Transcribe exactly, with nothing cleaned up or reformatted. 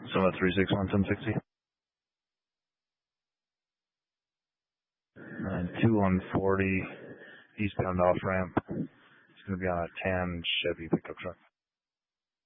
Summit three six one, ten sixty. And two one forty, eastbound off ramp. It's going to be on a tan Chevy pickup truck.